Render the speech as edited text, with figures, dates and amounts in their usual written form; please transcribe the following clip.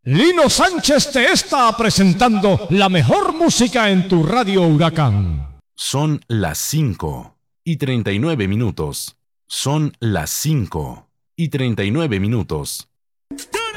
Lino Sánchez te está presentando la mejor música en tu radio Huracán. Son las 5:39 minutos. Son las 5:39 minutos.